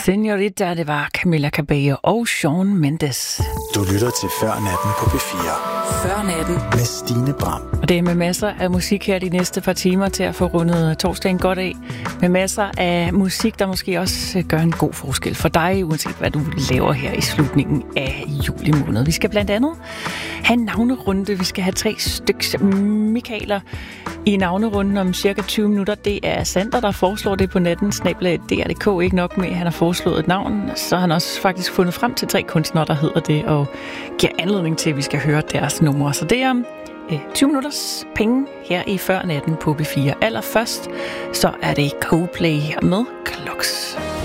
Señorita, det var Camila Cabello og Shawn Mendes. Du lytter til Før Natten på P4. Før Natten med Stine Bram. Og det er med masser af musik her de næste par timer til at få rundet torsdagen godt af. Med masser af musik, der måske også gør en god forskel for dig, uanset hvad du laver her i slutningen af juli måned. Vi skal blandt andet have en navnerunde. Vi skal have 3 styks Michaeler i navnerunden om cirka 20 minutter. Det er Sander, der foreslår det på natten. @dr.dk. Ikke nok med, at han har foreslået et navn, så har han også faktisk fundet frem til 3 kunstnere, der hedder det, og giver anledning til, at vi skal høre deres numre. Så det er 20 minutters penge her i Før Natten på B4. Allerførst så er det Coldplay med Clocks.